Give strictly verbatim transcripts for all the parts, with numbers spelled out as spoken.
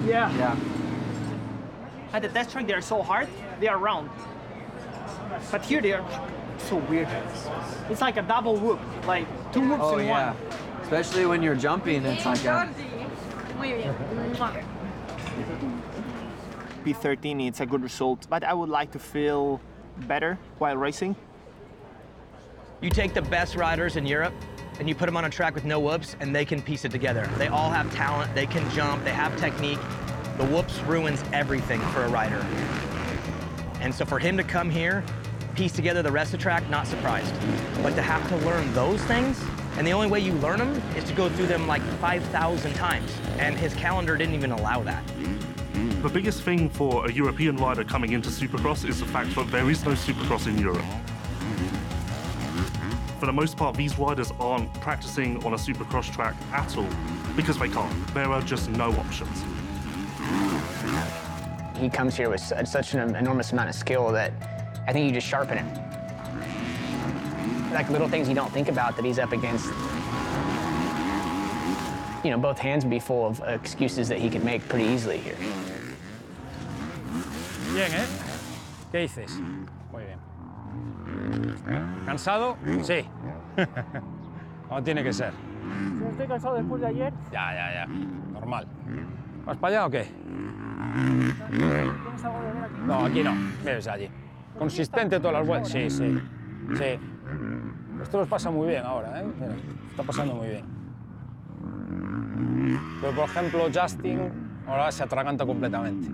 Yeah. Yeah. At the test track, they're so hard, they are round. But here they are so weird. It's like a double whoop, like two whoops Oh in yeah. one. Especially when you're jumping, it's like a... Muy bien. P thirteen, it's a good result, but I would like to feel better while racing. You take the best riders in Europe and you put them on a track with no whoops and they can piece it together. They all have talent, they can jump, they have technique. The whoops ruins everything for a rider. And so for him to come here, piece together the rest of the track, not surprised. But to have to learn those things, and the only way you learn them is to go through them like five thousand times. And his calendar didn't even allow that. The biggest thing for a European rider coming into Supercross is the fact that there is no Supercross in Europe. For the most part, these riders aren't practicing on a Supercross track at all because they can't. There are just no options. He comes here with such an enormous amount of skill that I think you just sharpen him. Like little things you don't think about that he's up against. You know, both hands would be full of excuses that he could make pretty easily here. Bien, ¿eh? ¿Qué dices? Muy bien. ¿Cansado? Sí. Como tiene que ser. Estoy cansado después de ayer. Ya, ya, ya. Normal. ¿Vas para allá o qué? No, aquí no. Ves allí. Consistente todas las vueltas. Sí, sí. Sí. Esto los pasa muy bien ahora, ¿eh? Mira, está pasando muy bien. Pero, por ejemplo, Justin ahora se atraganta completamente.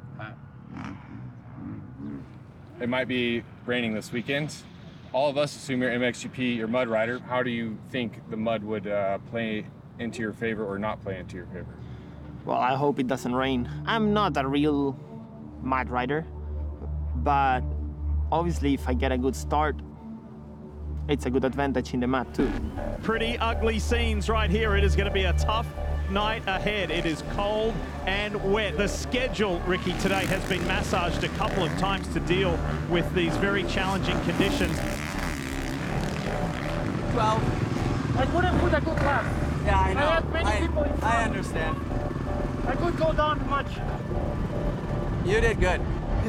It might be raining this weekend. All of us assume you're M X G P, you're a mud rider. How do you think the mud would uh, play into your favor or not play into your favor? Well, I hope it doesn't rain. I'm not a real mud rider, but obviously if I get a good start, it's a good advantage in the mud too. Pretty ugly scenes right here. It is going to be a tough night ahead. It is cold and wet. The schedule, Ricky, today has been massaged a couple of times to deal with these very challenging conditions. Well, I couldn't put a good lap. Yeah, I know. I have many I, people in front. I understand. I could go down much. You did good.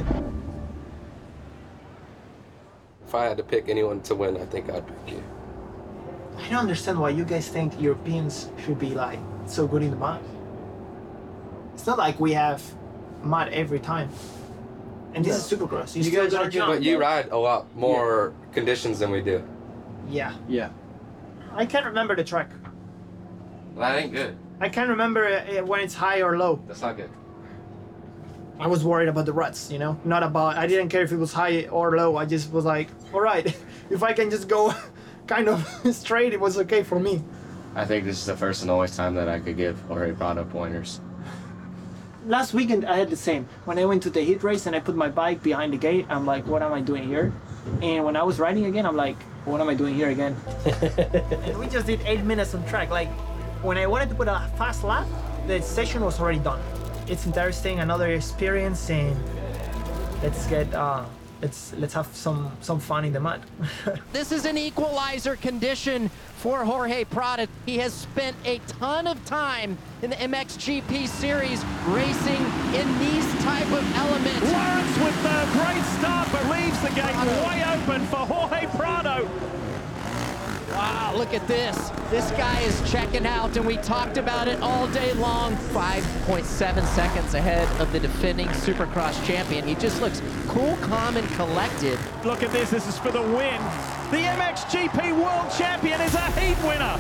If I had to pick anyone to win, I think I'd pick you. I don't understand why you guys think Europeans should be like so good in the mud. It's not like we have mud every time. And this is Supercross. You, You still guys gotta are good, jump. but you ride a lot more conditions than we do. Yeah. Yeah. I can't remember the track. That ain't good. I can't remember uh, when it's high or low. That's not good. I was worried about the ruts, you know? Not about, I didn't care if it was high or low. I just was like, all right, if I can just go kind of straight, it was okay for me. I think this is the first and only time that I could give Jorge Prado pointers. Last weekend, I had the same. When I went to the heat race and I put my bike behind the gate, I'm like, what am I doing here? And when I was riding again, I'm like, what am I doing here again? And we just did eight minutes on track. Like, when I wanted to put a fast lap, the session was already done. It's interesting, another experience, and let's get, uh, let's let's have some some fun in the mud. This is an equalizer condition for Jorge Prado. He has spent a ton of time in the M X G P series racing in these type of elements. Lawrence with the great start, but leaves the gate Prado. way open for Jorge Prado. Wow, look at this. This guy is checking out, and we talked about it all day long. five point seven seconds ahead of the defending Supercross champion. He just looks cool, calm, and collected. Look at this, this is for the win. The M X G P World Champion is a heat winner.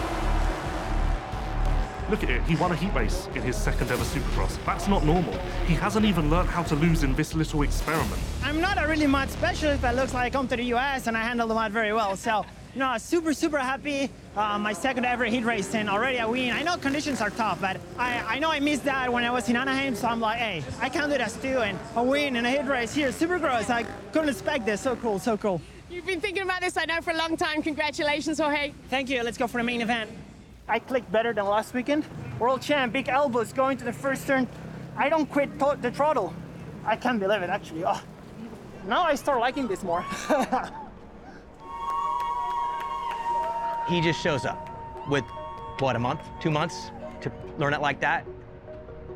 Look at it, he won a heat race in his second ever Supercross. That's not normal. He hasn't even learned how to lose in this little experiment. I'm not a really mud specialist, but it looks like I come to the U S and I handle the mud very well. So, you know, super, super happy. Uh, my second ever heat race and already a win. I know conditions are tough, but I, I know I missed that when I was in Anaheim, so I'm like, hey, I can do this too, and a win in a heat race here, Supercross. I couldn't expect this. So cool, so cool. You've been thinking about this, I know, for a long time. Congratulations, Jorge. Thank you. Let's go for the main event. I clicked better than last weekend. World champ, big elbows going to the first turn. I don't quit the throttle. I can't believe it, actually. Oh. Now I start liking this more. He just shows up with, what, a month, two months to learn it like that?